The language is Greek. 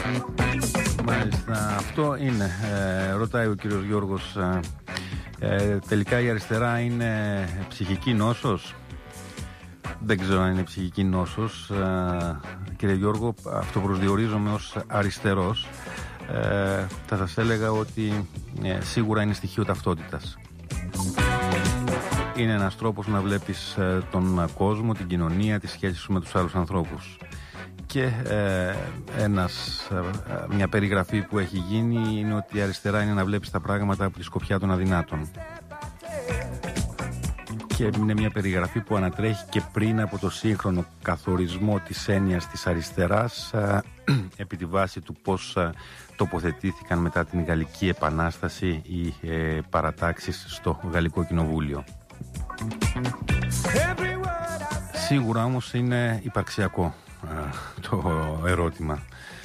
Μάλιστα, αυτό είναι, ρωτάει ο κύριος Γιώργος, τελικά η αριστερά είναι ψυχική νόσος? Δεν ξέρω αν είναι ψυχική νόσος, κύριε Γιώργο, αυτοπροσδιορίζομαι ως αριστερός. Θα σας έλεγα ότι σίγουρα είναι στοιχείο ταυτότητας. Είναι ένας τρόπος να βλέπεις τον κόσμο, την κοινωνία, τις σχέσεις σου με τους άλλους ανθρώπους. Και μια περιγραφή που έχει γίνει είναι ότι η αριστερά είναι να βλέπεις τα πράγματα από τη σκοπιά των αδυνάτων. Και είναι μια περιγραφή που ανατρέχει και πριν από το σύγχρονο καθορισμό της έννοιας της αριστεράς, επί τη βάση του πώς τοποθετήθηκαν μετά την Γαλλική Επανάσταση οι παρατάξεις στο Γαλλικό Κοινοβούλιο. Σίγουρα όμως είναι υπαρξιακό το ερώτημα.